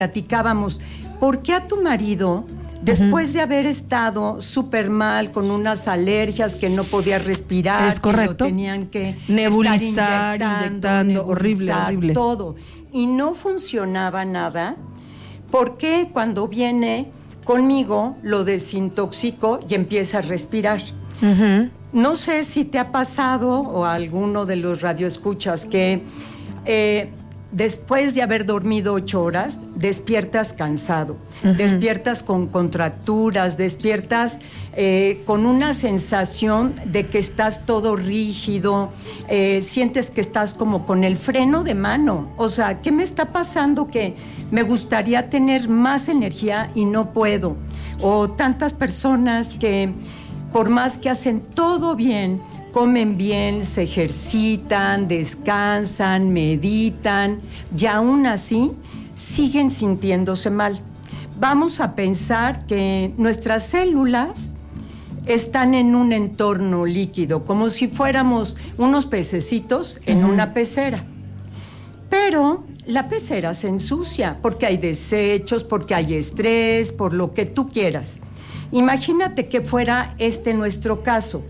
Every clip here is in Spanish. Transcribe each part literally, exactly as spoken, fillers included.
platicábamos, ¿por qué a tu marido, después uh-huh. de haber estado súper mal con unas alergias que no podía respirar, es correcto, que lo tenían que nebulizar, estar inyectando, inyectando nebulizar, horrible, horrible, todo, y no funcionaba nada? ¿Por qué cuando viene conmigo lo desintoxico y empieza a respirar? Uh-huh. No sé si te ha pasado o a alguno de los radioescuchas que eh, después de haber dormido ocho horas, despiertas cansado, uh-huh. despiertas con contracturas, despiertas eh, con una sensación de que estás todo rígido, eh, sientes que estás como con el freno de mano. O sea, ¿qué me está pasando? Que me gustaría tener más energía y no puedo. O tantas personas que, por más que hacen todo bien, comen bien, se ejercitan, descansan, meditan, y aún así siguen sintiéndose mal. Vamos a pensar que nuestras células están en un entorno líquido, como si fuéramos unos pececitos en uh-huh. una pecera. Pero la pecera se ensucia porque hay desechos, porque hay estrés, por lo que tú quieras. Imagínate que fuera este nuestro caso.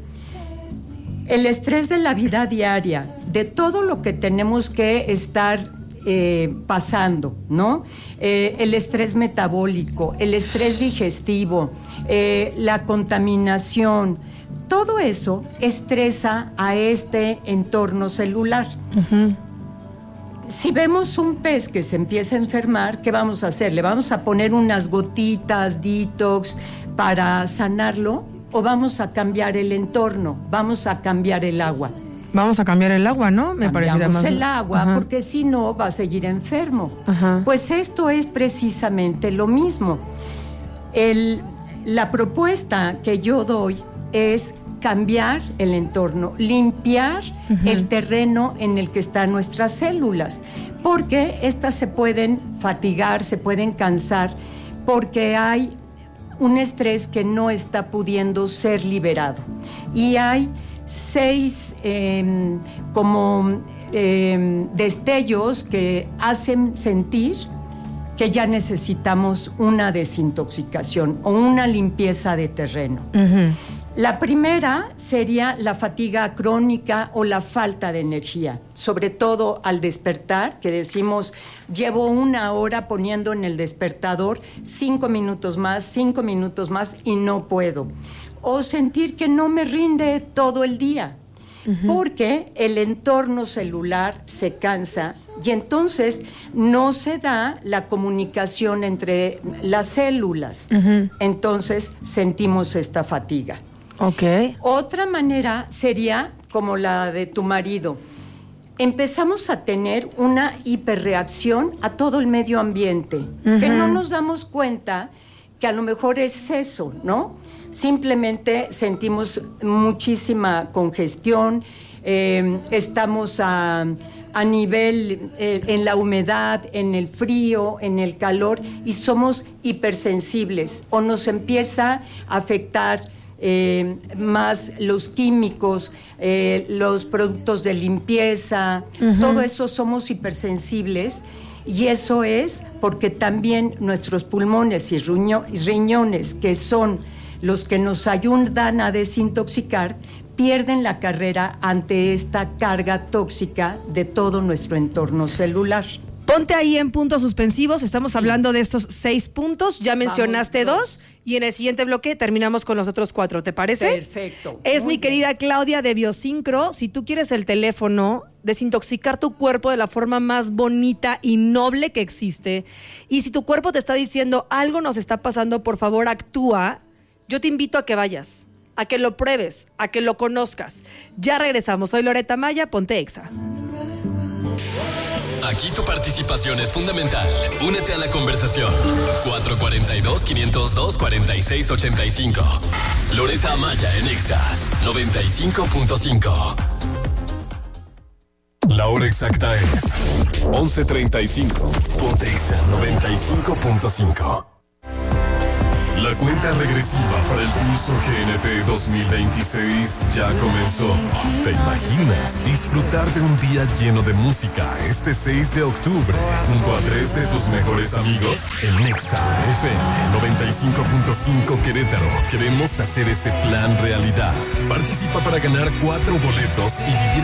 El estrés de la vida diaria, de todo lo que tenemos que estar eh, pasando, ¿no? Eh, el estrés metabólico, el estrés digestivo, eh, la contaminación, todo eso estresa a este entorno celular. Uh-huh. Si vemos un pez que se empieza a enfermar, ¿qué vamos a hacer? ¿Le vamos a poner unas gotitas, detox, para sanarlo? ¿O vamos a cambiar el entorno? ¿Vamos a cambiar el agua? Vamos a cambiar el agua, ¿no? Me parecería más... el agua, ajá. porque si no va a seguir enfermo. Ajá. Pues esto es precisamente lo mismo. El, la propuesta que yo doy es cambiar el entorno, limpiar uh-huh. el terreno en el que están nuestras células, porque estas se pueden fatigar, se pueden cansar, porque hay un estrés que no está pudiendo ser liberado. Y hay seis eh, como eh, destellos que hacen sentir que ya necesitamos una desintoxicación o una limpieza de terreno. Uh-huh. La primera sería la fatiga crónica o la falta de energía, sobre todo al despertar, que decimos, llevo una hora poniendo en el despertador cinco minutos más, cinco minutos más y no puedo. O sentir que no me rinde todo el día, uh-huh. porque el entorno celular se cansa y entonces no se da la comunicación entre las células. Uh-huh. Entonces sentimos esta fatiga. Okay. Otra manera sería como la de tu marido. Empezamos a tener una hiperreacción a todo el medio ambiente, uh-huh. que no nos damos cuenta que a lo mejor es eso, ¿no? Simplemente sentimos muchísima congestión, eh, estamos a, a nivel eh, en la humedad, en el frío, en el calor, y somos hipersensibles o nos empieza a afectar Eh, más los químicos, eh, los productos de limpieza, uh-huh. todo eso somos hipersensibles y eso es porque también nuestros pulmones y, riño, y riñones, que son los que nos ayudan a desintoxicar, pierden la carrera ante esta carga tóxica de todo nuestro entorno celular. Ponte ahí en puntos suspensivos, estamos sí. hablando de estos seis puntos, ya mencionaste Vamos, dos. dos. Y en el siguiente bloque terminamos con los otros cuatro, ¿te parece? Perfecto. Es Muy mi querida bien. Claudia de Biosincro. Si tú quieres el teléfono, desintoxicar tu cuerpo de la forma más bonita y noble que existe, y si tu cuerpo te está diciendo algo nos está pasando, por favor actúa, yo te invito a que vayas, a que lo pruebes, a que lo conozcas. Ya regresamos. Soy Loreta Maya, ponte Exa. Aquí tu participación es fundamental. Únete a la conversación. cuatro cuatro dos, cinco cero dos, cuatro seis ocho cinco. Loreta Maya en Exa noventa y cinco punto cinco. La hora exacta es once treinta y cinco. Ponte Exa noventa y cinco punto cinco. La cuenta regresiva para el Pulso G N P dos mil veintiséis ya comenzó. ¿Te imaginas disfrutar de un día lleno de música este seis de octubre junto a tres de tus mejores amigos? En Nexa F M noventa y cinco punto cinco Querétaro queremos hacer ese plan realidad. Participa para ganar cuatro boletos y vivir